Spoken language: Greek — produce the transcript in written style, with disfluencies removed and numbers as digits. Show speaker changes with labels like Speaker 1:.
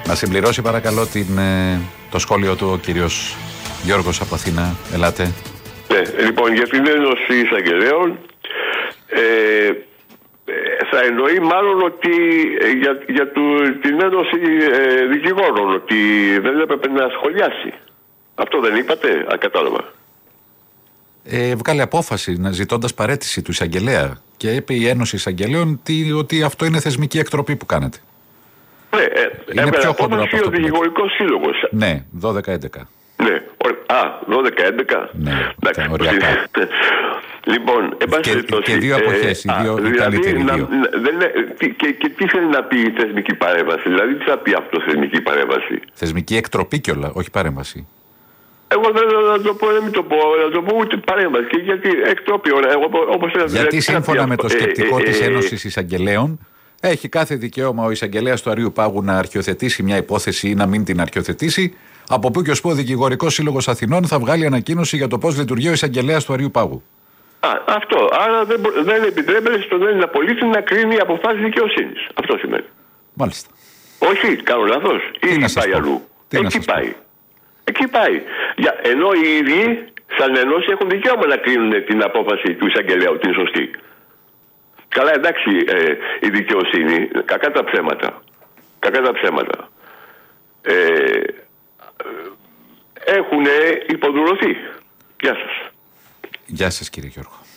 Speaker 1: Να συμπληρώσει παρακαλώ το σχόλιο του ο κύριος Γιώργος από Αθήνα. Ελάτε.
Speaker 2: Ναι, λοιπόν, για την Ένωση Εισαγγελέων θα εννοεί μάλλον ότι για την Ένωση Δικηγόρων ότι δεν έπρεπε να σχολιάσει. Αυτό δεν είπατε, ακατάλαβα.
Speaker 1: Βγάλε απόφαση ζητώντας παραίτηση του εισαγγελέα και είπε η Ένωση Εισαγγελέων ότι αυτό είναι θεσμική εκτροπή που κάνετε.
Speaker 2: Ναι,
Speaker 1: είναι πιο χοντρό
Speaker 2: από ο Δικηγορικός Σύλλογος.
Speaker 1: Ναι, 12-11.
Speaker 2: Ναι, 12-11.
Speaker 1: Ναι, οριακά.
Speaker 2: Λοιπόν,
Speaker 1: και δύο αποχές, οι δύο καλύτεροι δύο.
Speaker 2: Και τι θέλει να πει η θεσμική παρέμβαση, δηλαδή τι θα πει αυτό θεσμική παρέμβαση.
Speaker 1: Θεσμική εκτροπή κιόλα, όχι παρέμβαση.
Speaker 2: Εγώ θέλω να το πω, δεν μην το πω, να το πω ούτε παρέμβαση. Και γιατί εκτροπή,
Speaker 1: γιατί σύμφωνα με το σκεπτικό της Ένωσης Εισαγγελέων, έχει κάθε δικαίωμα ο εισαγγελέας του Αριού Πάγου να αρχιοθετήσει μια υπόθεση ή να μην την αρχιοθετήσει. Από πού και ως πού ο Δικηγορικός Σύλλογος Αθηνών θα βγάλει ανακοίνωση για το πώς λειτουργεί ο εισαγγελέας του Αριού Πάγου.
Speaker 2: Αυτό. Άρα δεν επιτρέπεται στον Έλληνα πολίτη να κρίνει αποφάσεις δικαιοσύνης. Αυτό σημαίνει.
Speaker 1: Μάλιστα.
Speaker 2: Όχι, κάνω λάθος. Ή πάει αλλού. Εκεί πάει. Ενώ οι ίδιοι, σαν ενώση, έχουν δικαίωμα να κρίνουν την απόφαση του εισαγγελέου, την σωστή. Καλά, εντάξει, η δικαιοσύνη, κακά τα ψέματα. Έχουν υποδουλωθεί. Γεια σας.
Speaker 1: Γεια σας κύριε Γιώργο.